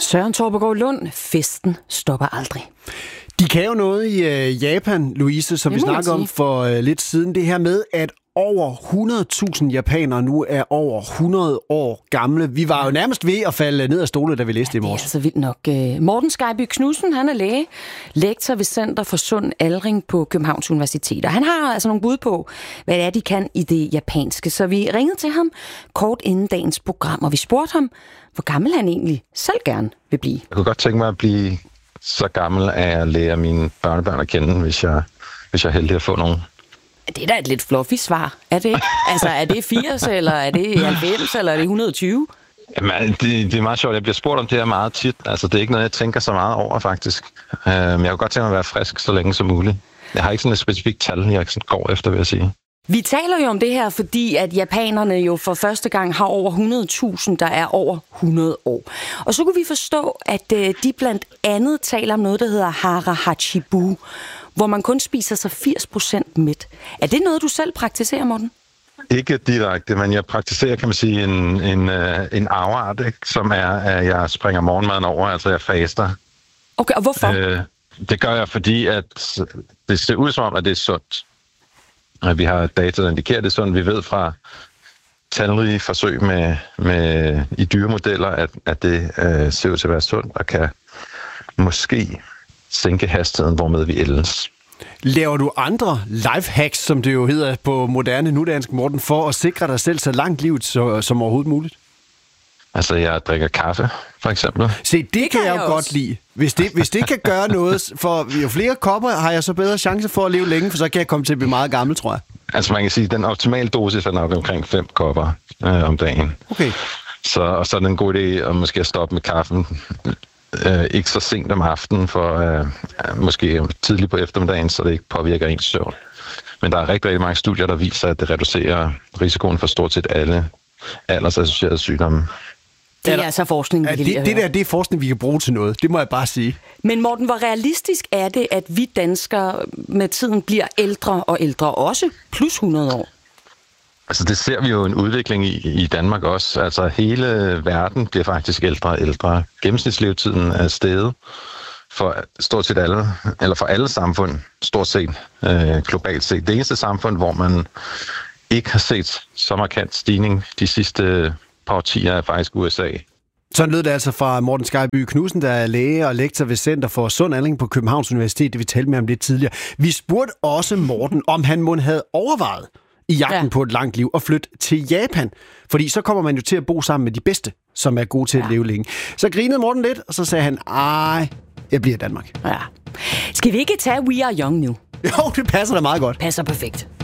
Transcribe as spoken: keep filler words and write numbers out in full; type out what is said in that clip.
Søren Torpegaard Lund, festen stopper aldrig. De kan jo noget i øh, Japan, Louise, som vi snakkede om for øh, lidt siden. Det her med, at over hundrede tusind japanere nu er over hundrede år gamle. Vi var jo nærmest ved at falde ned af stolen, da vi læste ja, i morges. Det er altså vildt nok. Morten Skejby Knudsen, han er læge, lektor ved Center for Sund Aldring på Københavns Universitet. Og han har altså nogle bud på, hvad det er, de kan i det japanske. Så vi ringede til ham kort inden dagens program, og vi spurgte ham, hvor gammel han egentlig selv gerne vil blive. Jeg kunne godt tænke mig at blive så gammel, at jeg lærer mine børnebørn at kende, hvis jeg, hvis jeg er heldig at få nogen. Det er da et lidt fluffy svar, er det ikke? Altså, er det firs, eller er det halvfems, eller er det et hundrede og tyve? Jamen, det, det er meget sjovt. Jeg bliver spurgt om det her meget tit. Altså, det er ikke noget, jeg tænker så meget over, faktisk. Uh, men jeg kunne godt tænke mig at være frisk så længe som muligt. Jeg har ikke sådan et specifikt tal, jeg går efter, vil jeg sige. Vi taler jo om det her, fordi at japanerne jo for første gang har over hundrede tusind, der er over hundrede år. Og så kunne vi forstå, at de blandt andet taler om noget, der hedder hara hachibu, hvor man kun spiser sig firs procent mæt. Er det noget, du selv praktiserer, Morten? Ikke direkte, men jeg praktiserer, kan man sige, en, en, en afart, ikke? Som er, at jeg springer morgenmaden over, altså jeg faster. Okay, og hvorfor? Øh, det gør jeg, fordi at det ser ud som om, at det er sundt. Vi har data, der indikerer det sundt. Vi ved fra talrige forsøg med, med, i dyremodeller, at, at det øh, ser ud til at være sundt og kan måske sænke hastigheden, hvormed vi ældes. Laver du andre lifehacks, som det jo hedder på moderne nudansk, Morten, for at sikre dig selv så langt livet så, som overhovedet muligt? Altså, jeg drikker kaffe, for eksempel. Se, det, det kan jeg, jeg jo godt lide. Hvis det, hvis det kan gøre noget, for jo flere kopper har jeg så bedre chance for at leve længe, for så kan jeg komme til at blive meget gammel, tror jeg. Altså, man kan sige, at den optimale dosis er nok omkring fem kopper øh, om dagen. Okay. Så, og så er det en god idé at måske at stoppe med kaffen. Øh, ikke så sent om aftenen, for øh, måske tidligt på eftermiddagen, så det ikke påvirker ens søvn. Men der er rigtig, rigtig mange studier, der viser, at det reducerer risikoen for stort set alle aldersassocierede sygdomme. Det er altså forskning, vi ja, det, det der, det er forskning, vi kan bruge til noget. Det må jeg bare sige. Men Morten, hvor realistisk er det, at vi danskere med tiden bliver ældre og ældre, også plus hundrede år? Altså, det ser vi jo en udvikling i, i Danmark også. Altså, hele verden bliver faktisk ældre og ældre. Gennemsnitslevetiden er steget for stort set alle, eller for alle samfund, stort set, øh, globalt set. Det eneste samfund, hvor man ikke har set så markant stigning de sidste par årtier, er faktisk U S A. Sådan lød det altså fra Morten Skejby Knudsen, der er læge og lektor ved Center for Sund Aldring på Københavns Universitet. Det vi talte med ham lidt tidligere. Vi spurgte også Morten, om han måske havde overvejet i jagten ja. på et langt liv og flytte til Japan. Fordi så kommer man jo til at bo sammen med de bedste, som er gode til ja. at leve længe. Så grinede Morten lidt, og så sagde han, ej, jeg bliver i Danmark. Ja. Skal vi ikke tage We Are Young nu? Jo, det passer da meget godt. Passer perfekt.